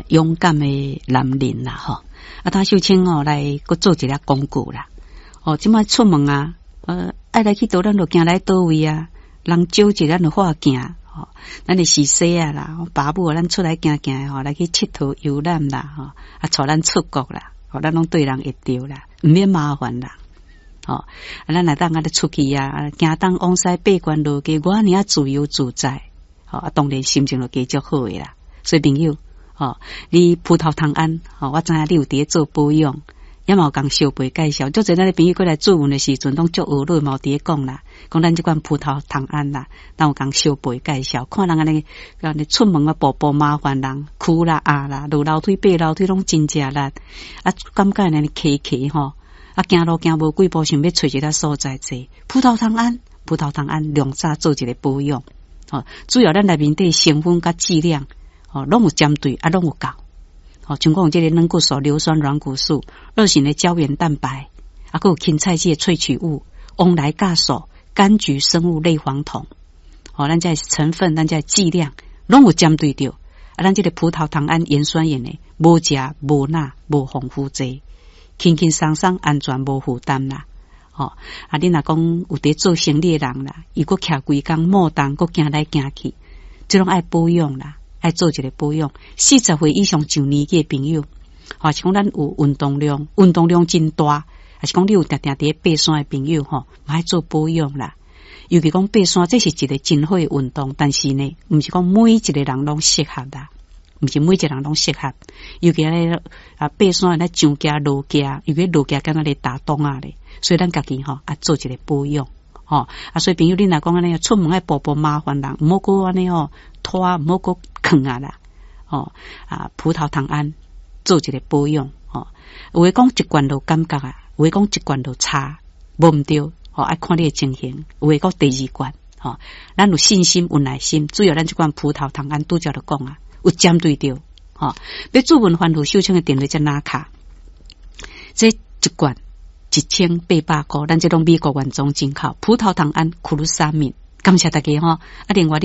勇敢的男人啦吼。他秀清来搁做一个广告啦。即摆出门啊，爱来去倒咱就行来倒位啊，人少一咱就好行。咱的是说啊啦，爸母咱出来行行来去佚佗游览啦，带咱出国啦，咱拢对人会着啦，唔免麻烦啦。咱来当咧出去啊，行当往西八关路嘅，我呢自由自在，当然心情就继续好诶啦。所以朋友，你葡萄糖胺，我知影你有伫做保养，也嘛有讲小辈介绍，做侪咱的朋友过来做问的时阵，拢足学论嘛有伫讲啦，讲咱这款葡萄糖胺啦，但有讲小辈介绍，看人安尼出门啊，步步麻烦人，哭啦啊啦，落楼梯爬楼梯拢真正力，感觉安尼崎崎吼。行路行无几步，想要找一个所在坐。葡萄糖胺量早做一个保养，主要咱内面的成分甲剂量，拢有针对，拢有够。像讲这个软骨素、硫酸软骨素、热型的胶原蛋白，还有芹菜系萃取物、翁来酵素、柑橘生物类黄酮，咱这成分、咱这剂量，拢有针对着。咱这个葡萄糖胺盐酸盐呢，无食无钠无防腐剂。轻轻松松安全无负担啦，你若讲有伫做生理的人啦，伊佫徛规工莫动，佫行来行去，即种爱保养啦，爱做一个保养。40岁以上上年纪的朋友，是讲咱有运动量真大，还是讲你有定定伫爬山的朋友，爱做保养啦。尤其讲爬山，这是一个真好的运动，但是呢，毋是讲每一个人拢适合啦。毋是每一个人拢适合，尤其咧爬山咧上架落架，尤其落架敢若咧打洞啊咧，所以咱家己做一个保养，所以朋友你若讲安尼出门爱步步麻烦人，毋好过安尼拖，毋好过坑啊啦，葡萄糖胺做一个保养，有诶讲一罐就感觉啊，有诶讲一罐就差，无毋对，爱看你诶情形，有诶讲第二罐，咱有信心有耐心，主要咱这罐葡萄糖胺拄则就讲啊。有针对着，要做文番薯秀清的电话才拿卡，这一罐1800块，咱这种美国原装进口葡萄糖胺库鲁沙敏，感谢大家另外